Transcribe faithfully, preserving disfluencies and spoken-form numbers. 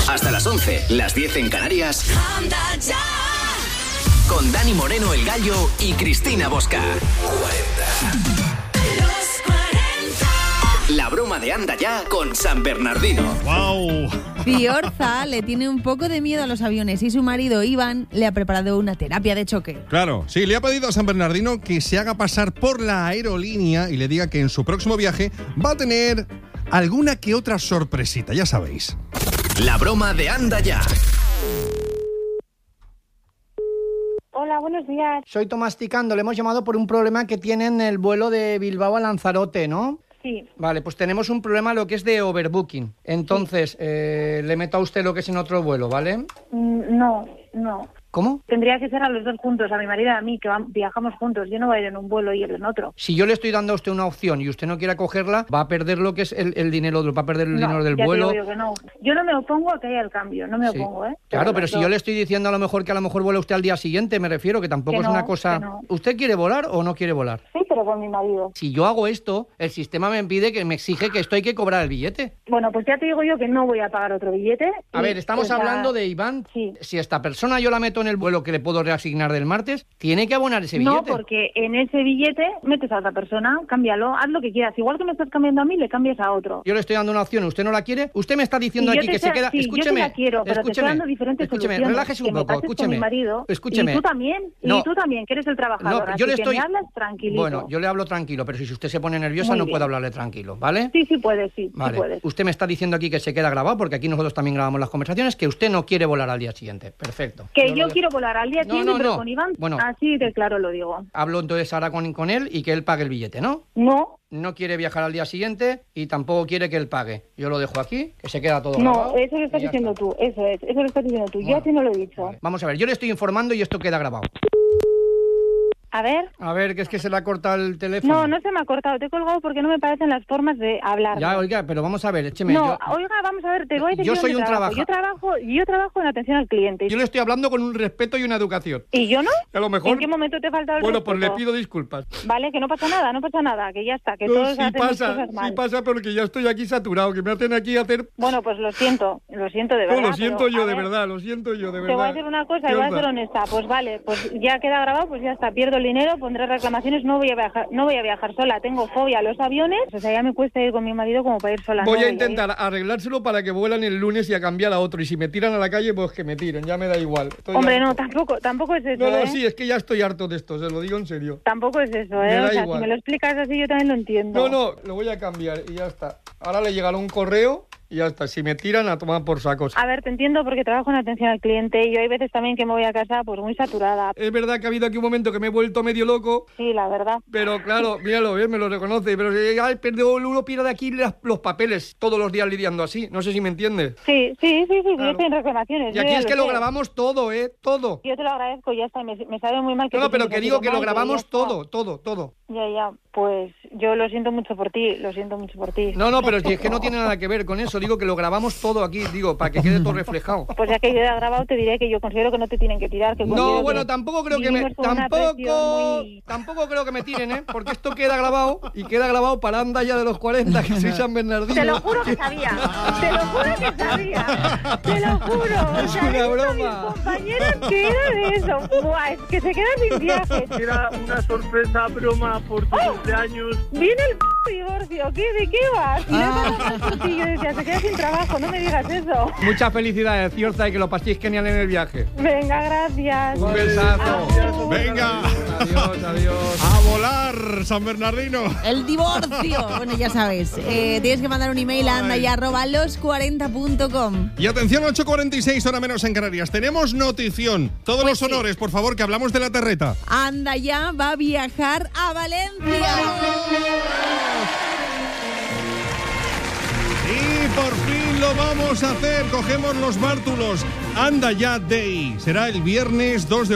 Hasta las once, las diez en Canarias. Anda ya. Con Dani Moreno, el Gallo, y Cristina Bosca. cuarenta. Los cuarenta. La broma de Anda ya con San Bernardino. ¡Wow! Fiorza le tiene un poco de miedo a los aviones y su marido Iván le ha preparado una terapia de choque. Claro, sí, le ha pedido a San Bernardino que se haga pasar por la aerolínea y le diga que en su próximo viaje va a tener alguna que otra sorpresita, ya sabéis. La broma de Anda ya. Hola, buenos días. Soy Tomás Ticando, le hemos llamado por un problema que tiene en el vuelo de Bilbao a Lanzarote, ¿no? Sí. Vale, pues tenemos un problema lo que es de overbooking. Entonces, eh, le meto a usted lo que es en otro vuelo, ¿vale? Mm, No, no. ¿Cómo? Tendría que ser a los dos juntos, a mi marido y a mí, que vam- viajamos juntos. Yo no voy a ir en un vuelo y él en otro. Si yo le estoy dando a usted una opción y usted no quiere cogerla, va a perder lo que es el, el dinero, va a perder el No, dinero del ya te vuelo. digo yo que no. Yo no me opongo a que haya el cambio, no me Sí. opongo, ¿eh? Claro, pero los si dos. yo le estoy diciendo a lo mejor que a lo mejor vuela usted al día siguiente, me refiero que tampoco Que es no, una cosa... que no. ¿Usted quiere volar o no quiere volar? Sí, pero con mi marido. Si yo hago esto, el sistema me impide, que me exige que esto hay que cobrar el billete. Bueno, pues ya te digo yo que no voy a pagar otro billete. A y, ver, estamos pues, ya- hablando de Iván. Sí. Si esta persona yo la meto en el vuelo que le puedo reasignar del martes, tiene que abonar ese No, billete. porque en ese billete metes a otra persona, cámbialo, haz lo que quieras. Igual que me estás cambiando a mí, le cambias a otro. Yo le estoy dando una opción, ¿usted no la quiere? Usted me está diciendo Y yo aquí te que se sé- queda... sí, yo te escúcheme, la quiero, pero te estoy escúcheme, dando diferentes escúcheme, soluciones. relájese un Que me poco, pases con escúcheme. mi marido, Escúcheme. Y tú también, No. y tú también, que eres el trabajador. No, así yo le que estoy... me hablas tranquilito. Bueno, yo le hablo tranquilo, pero si usted se pone nerviosa Muy no bien. puedo hablarle tranquilo, ¿vale? Sí, sí puedes, sí, Vale. sí puedes. Usted me está diciendo aquí que se queda grabado, porque aquí nosotros también grabamos las conversaciones, que usted no quiere volar al día siguiente. Perfecto. Que lo yo dejo. quiero volar al día No, siguiente, no, pero no. con Iván, Bueno. así de claro lo digo. Hablo entonces ahora con, con él y que él pague el billete, ¿no? No, No quiere viajar al día siguiente y tampoco quiere que él pague. Yo lo dejo aquí, que se queda todo no, grabado. eso lo y estás ya diciendo está. tú, eso es, eso lo estás diciendo tú. Bueno. Yo así no lo he dicho. Vale. Vamos a ver, yo le estoy informando y esto queda grabado. A ver. A ver, que es que se le ha cortado el teléfono. No, no se me ha cortado, te he colgado porque no me parecen las formas de hablar. Ya, oiga, pero vamos a ver, écheme. No, yo, oiga, vamos a ver, te voy a decir Yo soy dónde un trabajo. trabaja- Yo trabajo, yo trabajo en atención al cliente. yo le estoy hablando con un respeto y una educación. ¿Y yo no? A lo mejor... ¿En qué momento te falta el Bueno, pues le respeto? pido disculpas. Vale, que no pasa nada, no pasa nada, que ya está, que No, todos sí hacemos pasa, cosas mal. sí pasa, porque ya estoy aquí saturado, que me hacen aquí hacer... Bueno, pues lo siento, lo siento de No, verdad. lo siento pero, yo, a de ver, verdad, lo siento yo, de verdad. Te voy a decir una cosa y ¿Qué voy a onda? ser honesta. Pues vale, pues ya queda grabado, pues ya está. Pierdo el dinero, pondré reclamaciones, no voy a viajar, no voy a viajar sola. Tengo fobia a los aviones, o sea, ya me cuesta ir con mi marido como para ir sola. Voy no a ir. intentar arreglárselo para que vuelan el lunes y a cambiar a otro. Y si me tiran a la calle, pues que me tiren, ya me da igual. Estoy Hombre, harto. no, tampoco, tampoco es eso, No, no, ¿eh? sí, es que ya estoy harto de esto, se lo digo en serio. Tampoco es eso, Me ¿eh? da O sea, igual. si me lo explicas así, yo también lo entiendo. No, no, lo voy a cambiar y ya está. Ahora le llegará un correo y ya está. Si me tiran, a tomar por sacos. A ver, te entiendo porque trabajo en atención al cliente y yo hay veces también que me voy a casa pues muy saturada. Es verdad que ha habido aquí un momento que me he vuelto medio loco, Sí, la verdad. pero claro, míralo, bien, me lo reconoce. Pero si ay, perdió, uno pierde aquí las- los papeles todos los días lidiando así. No sé si me entiende. Sí, sí, sí, sí, Claro. yo estoy en reclamaciones. Y yo aquí ya es que lo sé. grabamos todo, ¿eh? Todo. Yo te lo agradezco, ya está, me, me sabe muy mal que... No, no, te pero sientas que digo así que de lo mal, pero grabamos ya está. todo, todo, todo. Ya, ya, pues yo lo siento mucho por ti, lo siento mucho por ti. No, no, pero si es que no tiene nada que ver con eso. Digo que lo grabamos todo aquí, digo, para que quede todo reflejado. Pues ya que yo he grabado te diré que yo considero que no te tienen que tirar. Que considero No, que bueno, tampoco creo que me... vivimos con una Tampoco... presión muy- Tampoco creo que me tiren, ¿eh? Porque esto queda grabado y queda grabado para anda ya de los cuarenta, que soy San Bernardino. Te lo juro que sabía, te lo juro que sabía, te lo juro. O Es sea, una he visto a broma. mis compañeros que era de eso. Buah, es que se quedan sin viaje. Era una sorpresa broma por tu cumpleaños. Viene el p divorcio, ¿qué? ¿De qué vas? Y no trabajas por ti. Yo decía, se queda sin trabajo, no me digas eso. Muchas felicidades, Ciorza, y que lo paséis genial en el viaje. Venga, gracias. Un besazo. Venga, Adiós, adiós. a volar, San Bernardino. El divorcio. Bueno, ya sabes, eh, tienes que mandar un email a anda y arroba los cuarenta punto com. Y atención, ocho cuarenta y seis, hora menos en Canarias. Tenemos notición. Todos Pues los sí. honores, por favor, que hablamos de la terreta. Anda ya va a viajar a Valencia. Y por fin lo vamos a hacer. Cogemos los bártulos. Anda ya Day. Será el viernes dos de